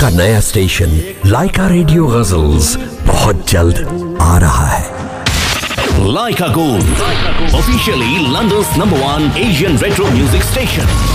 का नया स्टेशन लाइका रेडियो गजल्स बहुत जल्द आ रहा है। Laika Gold, officially London's #1 Asian retro music station.